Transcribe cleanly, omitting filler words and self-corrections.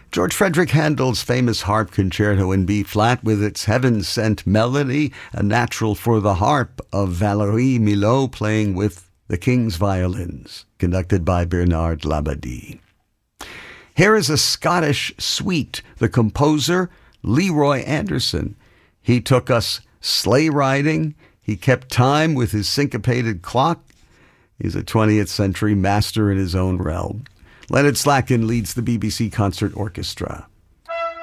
George Frederick Handel's famous harp concerto in B-flat with its heaven-sent melody, a natural for the harp of Valérie Milhaud playing with the King's violins, conducted by Bernard Labadie. Here is a Scottish suite, the composer Leroy Anderson. He took us sleigh riding. He kept time with his syncopated clock. He's a 20th century master in his own realm. Leonard Slacken leads the BBC Concert Orchestra.